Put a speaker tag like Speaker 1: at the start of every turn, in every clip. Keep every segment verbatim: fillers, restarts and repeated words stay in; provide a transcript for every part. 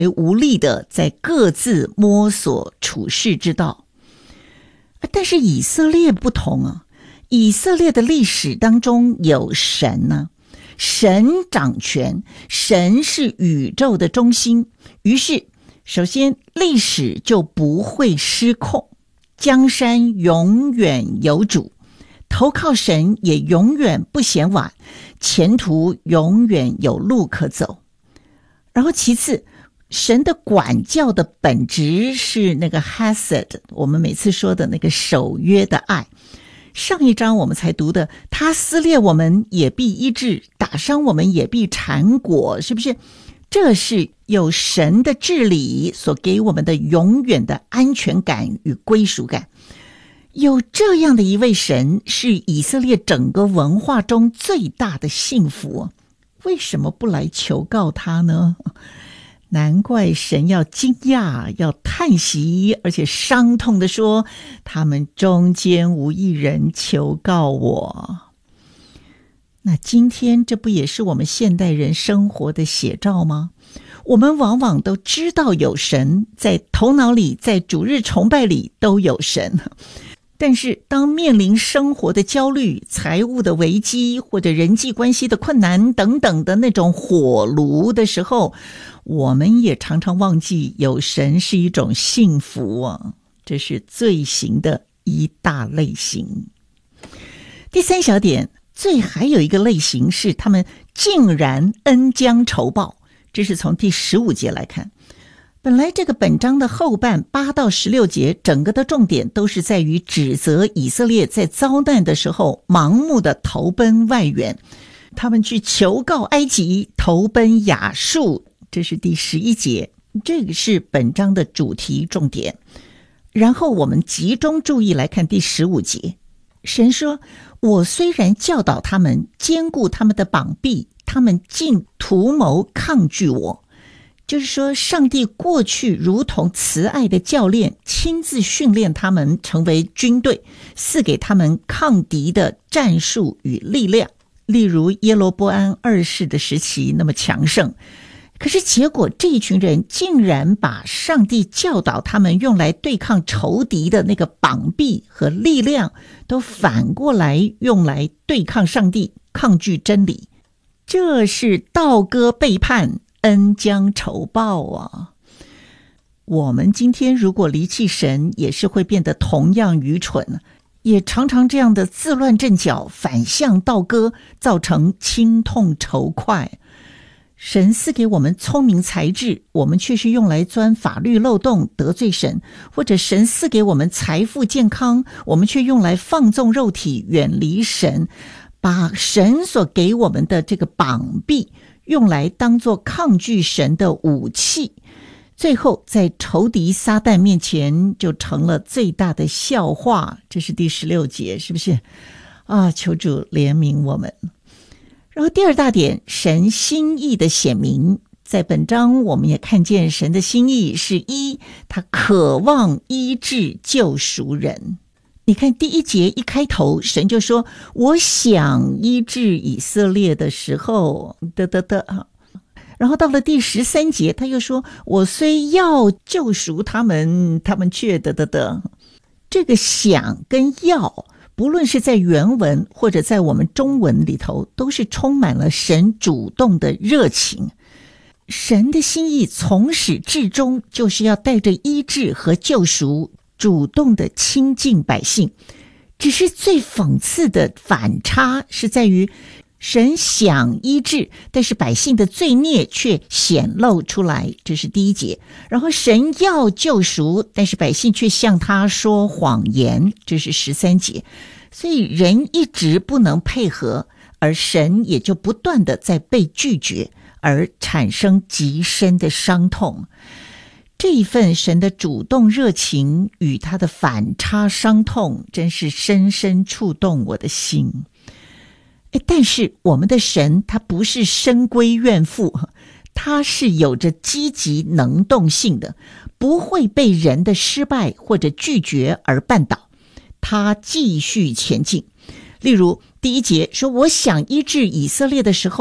Speaker 1: 无力的在各自摸索处世之道。但是以色列不同啊，以色列的历史当中有神呢、啊，神掌权，神是宇宙的中心，于是首先历史就不会失控，江山永远有主，投靠神也永远不嫌晚，前途永远有路可走。然后其次，神的管教的本质是那个 Hesed， 我们每次说的那个守约的爱。上一章我们才读的，他撕裂我们也必医治，打伤我们也必缠裹，是不是？这是有神的治理所给我们的永远的安全感与归属感。有这样的一位神，是以色列整个文化中最大的幸福，为什么不来求告他呢？难怪神要惊讶，要叹息，而且伤痛地说，他们中间无一人求告我。那今天这不也是我们现代人生活的写照吗？我们往往都知道有神，在头脑里，在主日崇拜里都有神，但是当面临生活的焦虑、财务的危机或者人际关系的困难等等的那种火炉的时候，我们也常常忘记有神是一种幸福啊，这是罪行的一大类型。第三小点，罪还有一个类型是他们竟然恩将仇报，这是从第十五节来看。本来这个本章的后半八到十六节，整个的重点都是在于指责以色列在遭难的时候盲目的投奔外援，他们去求告埃及，投奔亚述，这是第十一节，这个是本章的主题重点。然后我们集中注意来看第十五节，神说，我虽然教导他们，坚固他们的膀臂，他们竟图谋抗拒我。就是说，上帝过去如同慈爱的教练，亲自训练他们成为军队，赐给他们抗敌的战术与力量，例如耶罗波安二世的时期那么强盛。可是结果，这一群人竟然把上帝教导他们用来对抗仇敌的那个膀臂和力量，都反过来用来对抗上帝，抗拒真理。这是倒戈背叛，恩将仇报啊！我们今天如果离弃神，也是会变得同样愚蠢，也常常这样的自乱阵脚，反向倒戈，造成亲痛仇快。神赐给我们聪明才智，我们却是用来钻法律漏洞，得罪神；或者神赐给我们财富健康，我们却用来放纵肉体，远离神，把神所给我们的这个膀臂用来当作抗拒神的武器，最后在仇敌撒旦面前就成了最大的笑话。这是第十六节，是不是啊？求主怜悯我们。然后第二大点，神心意的显明，在本章我们也看见神的心意是一，他渴望医治救赎人。你看第一节一开头，神就说，我想医治以色列的时候，得得得。然后到了第十三节，他又说，我虽要救赎他们，他们却得得得。这个想跟要，不论是在原文或者在我们中文里头，都是充满了神主动的热情。神的心意从始至终就是要带着医治和救赎，主动的亲近百姓。只是最讽刺的反差是在于，神想医治，但是百姓的罪孽却显露出来，这是第一节。然后神要救赎，但是百姓却向他说谎言，这是十三节。所以人一直不能配合，而神也就不断的在被拒绝，而产生极深的伤痛。这一份神的主动热情与他的反差伤痛，真是深深触动我的心。但是我们的神他不是深闺怨妇，他是有着积极能动性的，不会被人的失败或者拒绝而绊倒，他继续前进。例如第一节说，我想医治以色列的时候，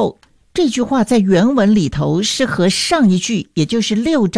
Speaker 1: 这句话在原文里头是和上一句，也就是六章